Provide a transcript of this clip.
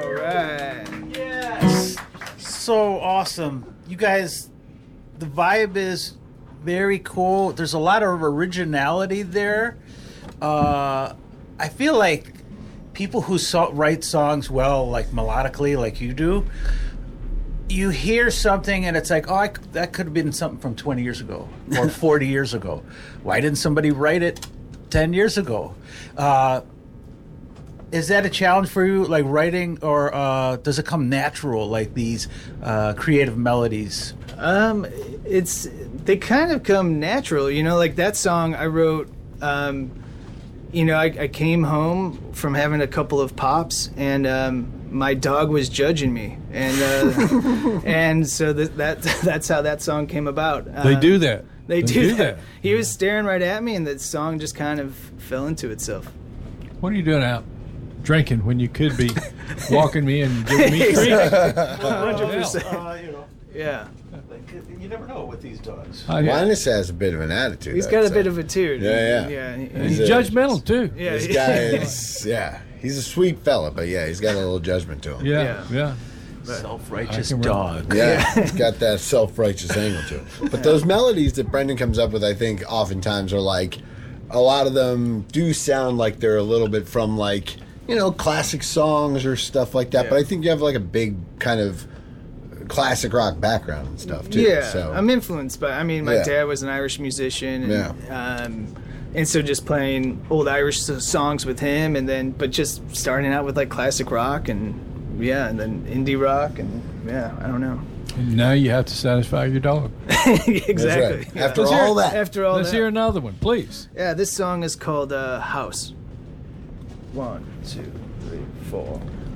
All right. Yes. So awesome. You guys, the vibe is very cool. There's a lot of originality there. I feel like people who write songs well, like melodically, like you do, you hear something and it's like, oh, that could have been something from 20 years ago or 40 years ago. Why didn't somebody write it 10 years ago? Is that a challenge for you, like writing, or does it come natural, like these creative melodies? They kind of come natural, like that song I wrote. I came home from having a couple of pops, and my dog was judging me, and and so that's how that song came about. They do that. They do that. He was staring right at me, and the song just kind of fell into itself. What are you doing out drinking when you could be walking me and giving me treats? 100%. Yeah. You never know with these dogs. Linus has a bit of an attitude. He's got a bit of a tune. Yeah. He's judgmental too. Yeah. This guy is, he's a sweet fella, but he's got a little judgment to him. Yeah. Self-righteous dog. Yeah, he's got that self-righteous angle to him. But those melodies that Brendan comes up with, I think, oftentimes are like, a lot of them do sound like they're a little bit from like, classic songs or stuff like that. Yeah. But I think you have like a big kind of classic rock background and stuff too. Yeah, so. I'm influenced by. I mean, my dad was an Irish musician, and so just playing old Irish songs with him, but just starting out with like classic rock and then indie rock, and I don't know. And now you have to satisfy your dog. Exactly. Right. After all that. Let's hear another one, please. Yeah, this song is called House. 1, 2, 3, 4.